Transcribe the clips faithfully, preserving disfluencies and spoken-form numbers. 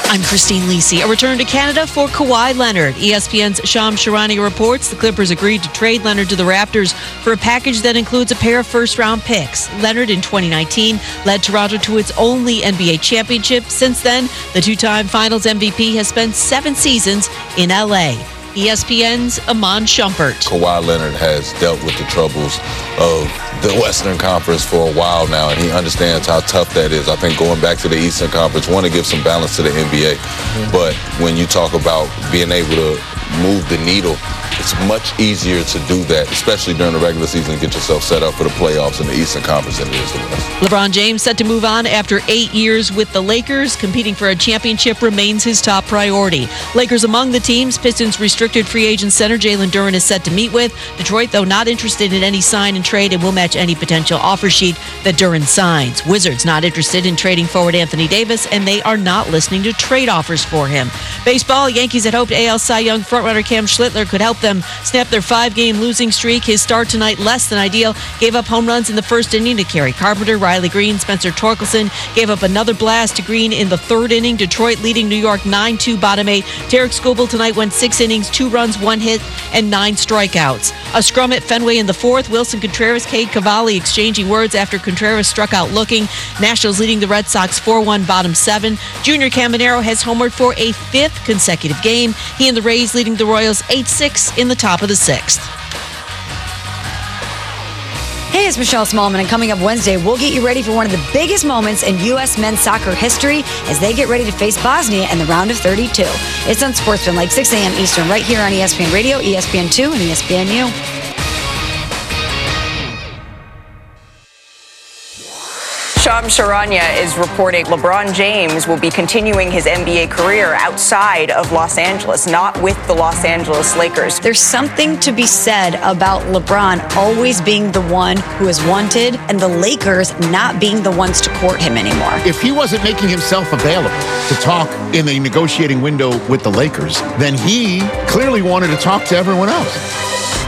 I'm Christine Lisi. A return to Canada for Kawhi Leonard. E S P N's Shams Charania reports the Clippers agreed to trade Leonard to the Raptors for a package that includes a pair of first-round picks. Leonard in twenty nineteen led Toronto to its only N B A championship. Since then, the two-time Finals M V P has spent seven seasons in L A. E S P N's Iman Shumpert. Kawhi Leonard has dealt with the troubles of the Western Conference for a while now, and he understands how tough that is. I think going back to the Eastern Conference, want to give some balance to the N B A. Mm-hmm. But when you talk about being able to move the needle, it's much easier to do that, especially during the regular season, to get yourself set up for the playoffs in the Eastern Conference than it is the West. LeBron James set to move on after eight years with the Lakers. Competing for a championship remains his top priority. Lakers among the teams. Pistons restricted free agent center Jalen Duren is set to meet with. Detroit, though, not interested in any sign and trade and will match any potential offer sheet that Duren signs. Wizards not interested in trading forward Anthony Davis, and they are not listening to trade offers for him. Baseball, Yankees had hoped A L Cy Young frontrunner Cam Schlittler could help them snap their five-game losing streak. His start tonight less than ideal. Gave up home runs in the first inning to Kerry Carpenter, Riley Green, Spencer Torkelson. Gave up another blast to Green in the third inning. Detroit leading New York nine two bottom eight. Tarek Skubal tonight went six innings, two runs, one hit, and nine strikeouts. A scrum at Fenway in the fourth. Wilson Contreras, Cade Cavalli exchanging words after Contreras struck out looking. Nationals leading the Red Sox four one bottom seven. Junior Caminero has homered for a fifth consecutive game. He and the Rays leading the Royals eight six in the top of the sixth. Hey, it's Michelle Smallman, and coming up Wednesday, we'll get you ready for one of the biggest moments in U S men's soccer history as they get ready to face Bosnia in the round of thirty-two. It's on Sportsman, like six a.m. Eastern, right here on E S P N Radio, E S P N two, and E S P N U. Shams Charania is reporting LeBron James will be continuing his N B A career outside of Los Angeles, not with the Los Angeles Lakers. There's something to be said about LeBron always being the one who is wanted and the Lakers not being the ones to court him anymore. If he wasn't making himself available to talk in the negotiating window with the Lakers, then he clearly wanted to talk to everyone else.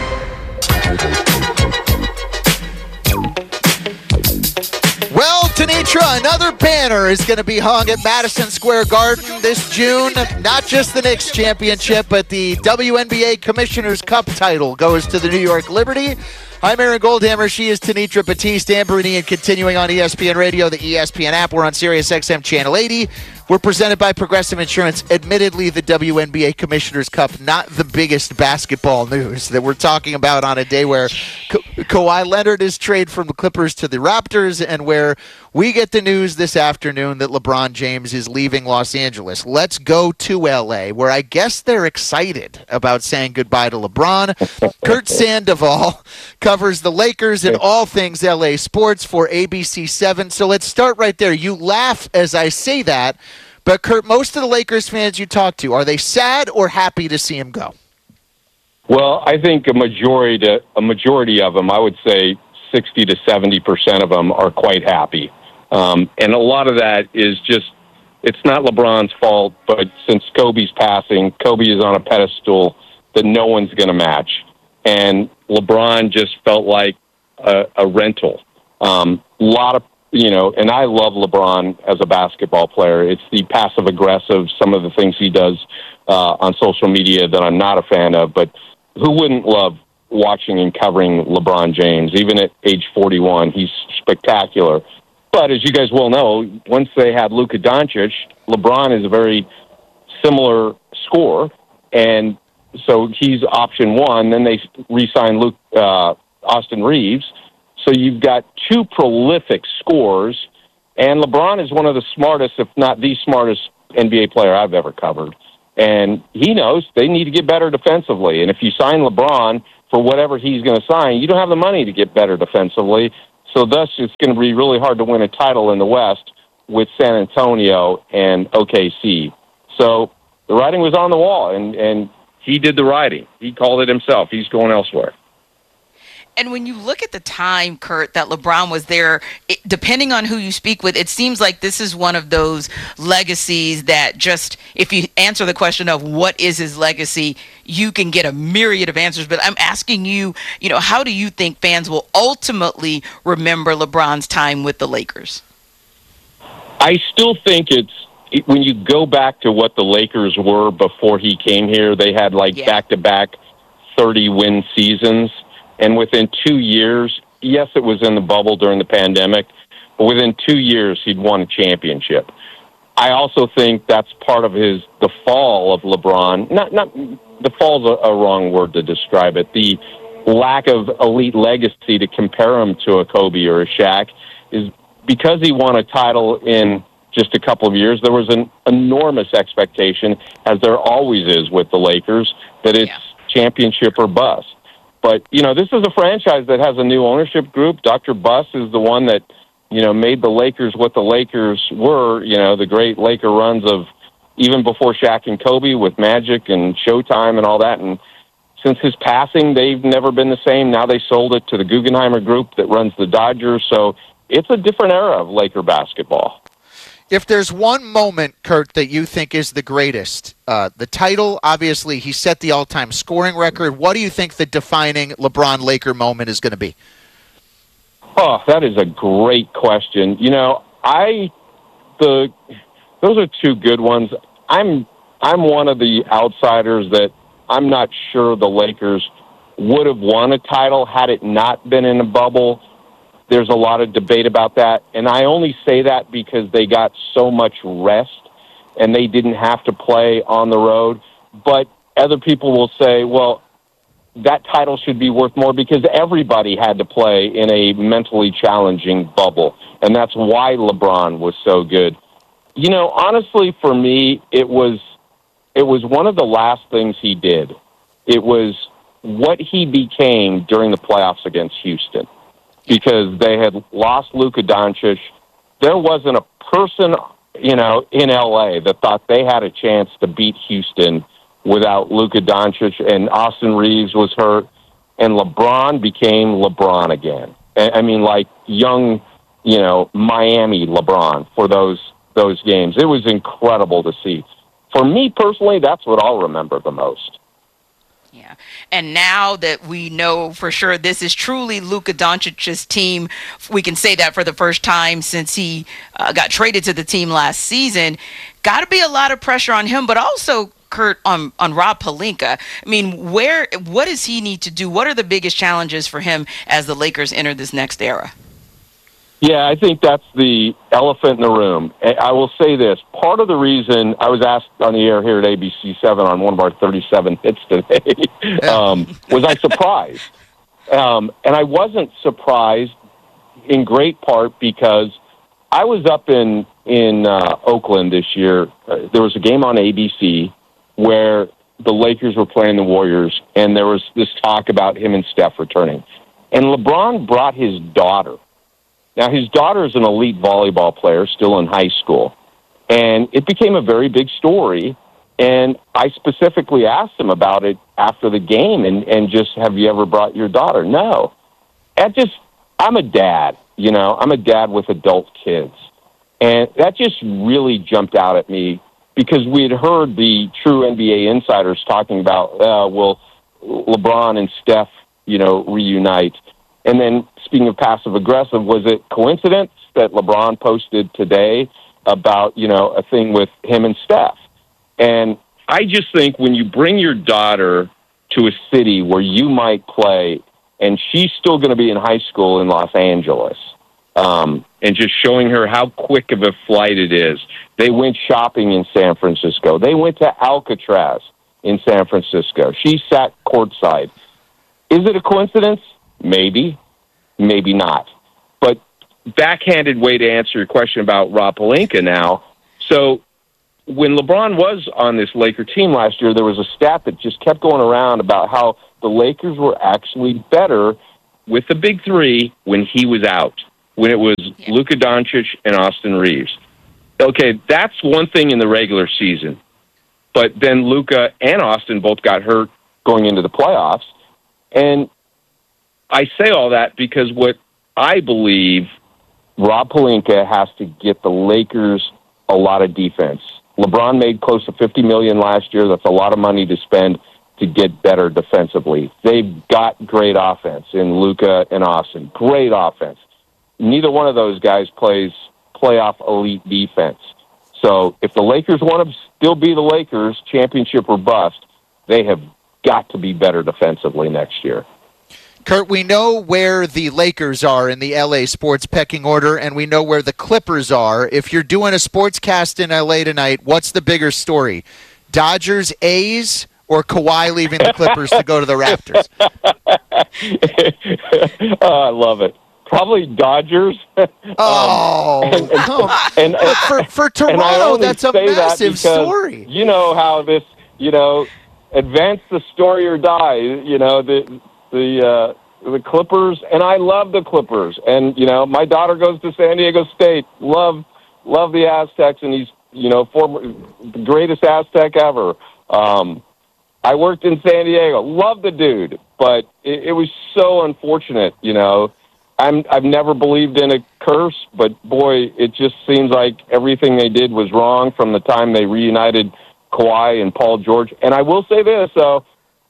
Well, Tanitra, another banner is going to be hung at Madison Square Garden this June. Not just the Knicks championship, but the W N B A Commissioner's Cup title goes to the New York Liberty. I'm Aaron Goldhammer. She is Tanitra Batiste. Amberini, and continuing on E S P N Radio, the E S P N app. We're on Sirius X M Channel eighty. We're presented by Progressive Insurance. Admittedly, the W N B A Commissioner's Cup, not the biggest basketball news that we're talking about on a day where Ka- Kawhi Leonard is traded from the Clippers to the Raptors, and where we get the news this afternoon that LeBron James is leaving Los Angeles. Let's go to L A, where I guess they're excited about saying goodbye to LeBron. Kurt Sandoval covers the Lakers and all things L A sports for A B C seven. So let's start right there. You laugh as I say that, but Kurt, most of the Lakers fans you talk to, are they sad or happy to see him go? Well, I think a majority, a majority of them, I would say sixty to seventy percent of them are quite happy. Um, and a lot of that is just, it's not LeBron's fault, but since Kobe's passing, Kobe is on a pedestal that no one's going to match. And LeBron just felt like a, a rental. Um, a lot of, you know, and I love LeBron as a basketball player. It's the passive-aggressive, some of the things he does uh, on social media that I'm not a fan of, but who wouldn't love watching and covering LeBron James? Even at age forty-one, he's spectacular. But as you guys well know, once they had Luka Doncic, LeBron is a very similar scorer, and so he's option one. Then they re-signed Luke, uh, Austin Reeves. So you've got two prolific scorers, and LeBron is one of the smartest, if not the smartest, N B A player I've ever covered. And he knows they need to get better defensively. And if you sign LeBron for whatever he's going to sign, you don't have the money to get better defensively. So thus, it's going to be really hard to win a title in the West with San Antonio and O K C. So the writing was on the wall, and, and he did the writing. He called it himself. He's going elsewhere. And when you look at the time, Kurt, that LeBron was there, it, depending on who you speak with, it seems like this is one of those legacies that just, if you answer the question of what is his legacy, you can get a myriad of answers. But I'm asking you, you know, how do you think fans will ultimately remember LeBron's time with the Lakers? I still think it's it, when you go back to what the Lakers were before he came here, they had like Yeah. back-to-back thirty-win seasons. And within two years, yes, it was in the bubble during the pandemic, but within two years, he'd won a championship. I also think that's part of his the fall of LeBron. Not not the fall's a, a wrong word to describe it. The lack of elite legacy to compare him to a Kobe or a Shaq is because he won a title in just a couple of years. There was an enormous expectation, as there always is with the Lakers, that it's Yeah. championship or bust. But you know, this is a franchise that has a new ownership group. Doctor Buss is the one that, you know, made the Lakers what the Lakers were, you know, the great Laker runs of even before Shaq and Kobe with Magic and Showtime and all that. And since his passing, they've never been the same. Now they sold it to the Guggenheimer Group that runs the Dodgers. So it's a different era of Laker basketball. If there's one moment, Kurt, that you think is the greatest, uh, the title, obviously, he set the all-time scoring record. What do you think the defining LeBron Laker moment is going to be? Oh, that is a great question. You know, I the those are two good ones. I'm I'm one of the outsiders that I'm not sure the Lakers would have won a title had it not been in a bubble. There's a lot of debate about that, and I only say that because they got so much rest and they didn't have to play on the road. But other people will say, well, that title should be worth more because everybody had to play in a mentally challenging bubble, and that's why LeBron was so good. You know, honestly, for me, it was it was one of the last things he did. It was what he became during the playoffs against Houston, because they had lost Luka Doncic. There wasn't a person, you know, in L A that thought they had a chance to beat Houston without Luka Doncic, and Austin Reeves was hurt, and LeBron became LeBron again. I mean, like young, you know, Miami LeBron for those those games. It was incredible to see. For me personally, that's what I'll remember the most. Yeah. And now that we know for sure this is truly Luka Doncic's team, we can say that for the first time since he uh, got traded to the team last season. Got to be a lot of pressure on him, but also, Kurt, on, on Rob Pelinka. I mean, where, what does he need to do? What are the biggest challenges for him as the Lakers enter this next era? Yeah, I think that's the elephant in the room. I will say this. Part of the reason I was asked on the air here at A B C seven on one of our thirty-seven hits today, um, was I surprised? Um, and I wasn't surprised in great part because I was up in, in uh, Oakland this year. Uh, there was a game on A B C where the Lakers were playing the Warriors, and there was this talk about him and Steph returning. And LeBron brought his daughter. Now, his daughter is an elite volleyball player, still in high school, and it became a very big story, and I specifically asked him about it after the game, and, and just, have you ever brought your daughter? No. That just, I'm a dad, you know, I'm a dad with adult kids, and that just really jumped out at me because we had heard the true N B A insiders talking about, uh, well, LeBron and Steph, you know, reunite. And then, speaking of passive-aggressive, was it coincidence that LeBron posted today about, you know, a thing with him and Steph? And I just think when you bring your daughter to a city where you might play, and she's still going to be in high school in Los Angeles, um, and just showing her how quick of a flight it is. They went shopping in San Francisco. They went to Alcatraz in San Francisco. She sat courtside. Is it a coincidence? Maybe, maybe not. But backhanded way to answer your question about Rob Pelinka now. So when LeBron was on this Laker team last year, there was a stat that just kept going around about how the Lakers were actually better with the big three when he was out, when it was yeah. Luka Doncic and Austin Reeves. Okay, that's one thing in the regular season. But then Luka and Austin both got hurt going into the playoffs. And I say all that because what I believe Rob Pelinka has to get the Lakers a lot of defense. LeBron made close to fifty million dollars last year. That's a lot of money to spend to get better defensively. They've got great offense in Luka and Austin. Great offense. Neither one of those guys plays playoff elite defense. So if the Lakers want to still be the Lakers, championship or bust, they have got to be better defensively next year. Kurt, we know where the Lakers are in the L A sports pecking order, and we know where the Clippers are. If you're doing a sportscast in L A tonight, what's the bigger story? Dodgers, A's, or Kawhi leaving the Clippers to go to the Raptors? Oh, I love it. Probably Dodgers. Oh, um, and, come and, and, for, for Toronto, that's a massive story. You know how this, you know, advance the story or die. You know, the the uh, the Clippers, and I love the Clippers. And, you know, my daughter goes to San Diego State. Love love the Aztecs, and he's, you know, former the greatest Aztec ever. Um, I worked in San Diego. Love the dude, but it, it was so unfortunate, you know. I'm, I've never believed in a curse, but, boy, it just seems like everything they did was wrong from the time they reunited Kawhi and Paul George. And I will say this, though,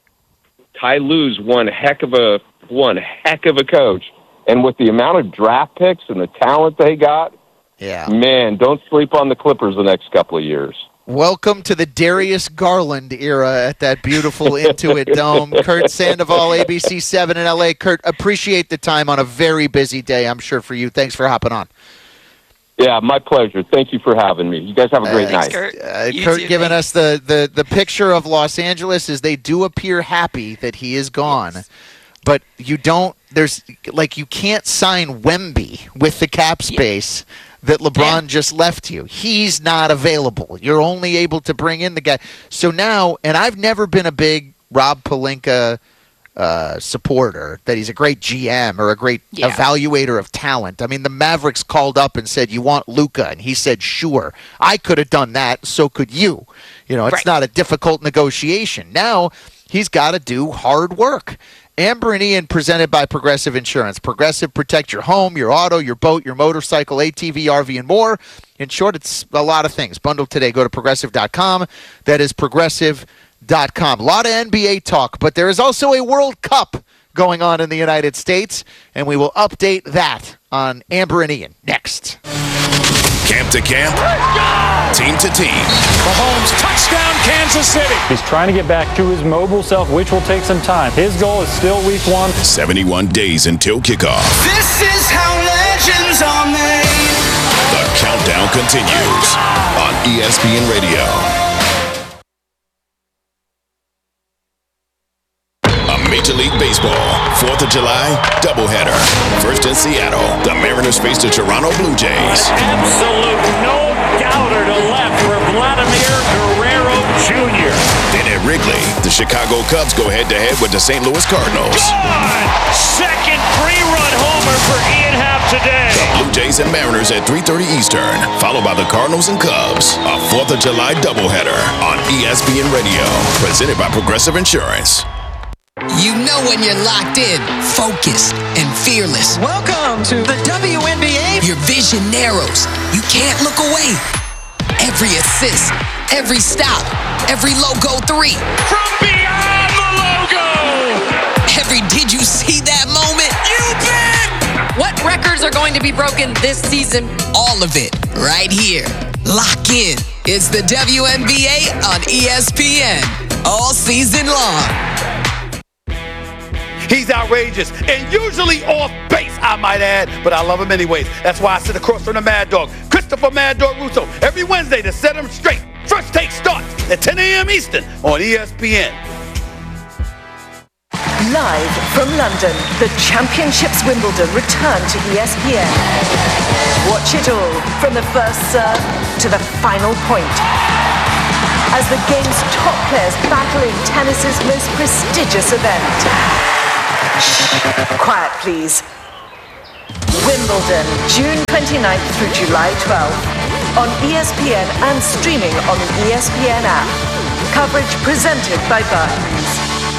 Ty Lue's one heck of a one heck of a coach. And with the amount of draft picks and the talent they got, yeah, man, don't sleep on the Clippers the next couple of years. Welcome to the Darius Garland era at that beautiful Intuit Dome. Kurt Sandoval, A B C seven in L A. Kurt, appreciate the time on a very busy day, I'm sure, for you. Thanks for hopping on. Yeah, my pleasure. Thank you for having me. You guys have a great uh, night. Kurt, uh, Kurt too, giving thanks. us the, the, the picture of Los Angeles is they do appear happy that he is gone. Yes. But you don't, there's, like, you can't sign Wemby with the cap space yeah. that LeBron yeah. just left you. He's not available. You're only able to bring in the guy. So now, and I've never been a big Rob Pelinka uh, supporter, that he's a great G M or a great yeah. evaluator of talent. I mean, the Mavericks called up and said, you want Luka? And he said, sure. I could have done that. So could you. You know, it's right. not a difficult negotiation. Now he's got to do hard work. Amber and Ian, presented by Progressive Insurance. Progressive, protect your home, your auto, your boat, your motorcycle, A T V, R V, and more. In short, it's a lot of things. Bundle today. Go to progressive dot com. That is progressive dot com. A lot of N B A talk, but there is also a World Cup going on in the United States, and we will update that on Amber and Ian next. Camp to camp, team to team. Mahomes, touchdown, Kansas City. He's trying to get back to his mobile self, which will take some time. His goal is still week one. seventy-one days until kickoff. This is how legends are made. The countdown continues on E S P N Radio. Major League Baseball, fourth of July, doubleheader. First in Seattle, the Mariners face the Toronto Blue Jays. Absolute no doubter to left for Vladimir Guerrero Junior Then at Wrigley, the Chicago Cubs go head-to-head with the Saint Louis Cardinals. God! Second three-run homer for Ian Happ today. The Blue Jays and Mariners at three thirty Eastern, followed by the Cardinals and Cubs. A fourth of July doubleheader on E S P N Radio, presented by Progressive Insurance. You know when you're locked in, focused, and fearless. Welcome to the W N B A. Your vision narrows. You can't look away. Every assist, every stop, every logo three. From beyond the logo. Every did you see that moment? You bet. What records are going to be broken this season? All of it, right here. Lock in. It's the W N B A on E S P N. All season long. He's outrageous and usually off base, I might add, but I love him anyways. That's why I sit across from the Mad Dog, Christopher Mad Dog Russo, every Wednesday to set him straight. First Take starts at ten a.m. Eastern on E S P N. Live from London, the Championships Wimbledon return to E S P N. Watch it all from the first serve to the final point, as the game's top players battle in tennis's most prestigious event. Shh, quiet please. Wimbledon, June twenty-ninth through July twelfth, on E S P N and streaming on the E S P N app. Coverage presented by Barclays.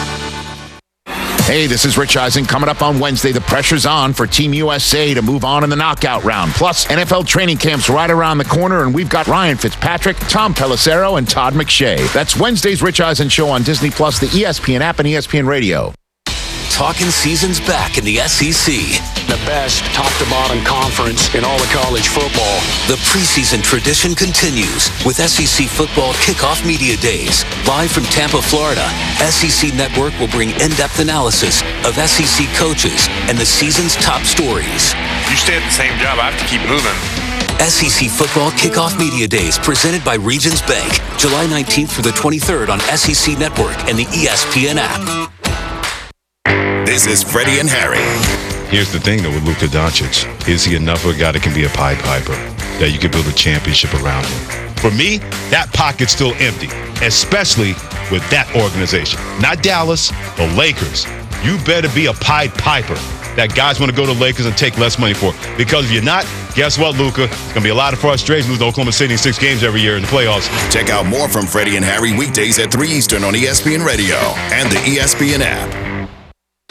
Hey, this is Rich Eisen. Coming up on Wednesday, the pressure's on for Team U S A to move on in the knockout round. Plus, N F L training camp's right around the corner, and we've got Ryan Fitzpatrick, Tom Pelissero, and Todd McShay. That's Wednesday's Rich Eisen Show on Disney Plus, the E S P N app, and E S P N Radio. talking season's back in the S E C. The best top-to-bottom conference in all of college football. The preseason tradition continues with S E C Football Kickoff Media Days. Live from Tampa, Florida, S E C Network will bring in-depth analysis of S E C coaches and the season's top stories. You stay at the same job, I have to keep moving. S E C Football Kickoff Media Days presented by Regions Bank, July nineteenth through the twenty-third on S E C Network and the E S P N app. This is Freddie and Harry. Here's the thing, though, with Luka Doncic. Is he enough of a guy that can be a Pied Piper, that you can build a championship around him? For me, that pocket's still empty, especially with that organization. Not Dallas, the Lakers. You better be a Pied Piper that guys want to go to Lakers and take less money for. Because if you're not, guess what, Luka? It's going to be a lot of frustration losing Oklahoma City in six games every year in the playoffs. Check out more from Freddie and Harry weekdays at three Eastern on E S P N Radio and the E S P N app.